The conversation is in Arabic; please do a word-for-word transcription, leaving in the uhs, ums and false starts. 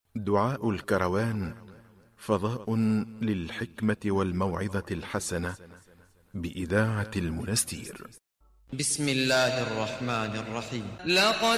دعاء الكروان فضاء للحكمة والموعظة الحسنة بإذاعة المنستير. بسم الله الرحمن الرحيم. لقد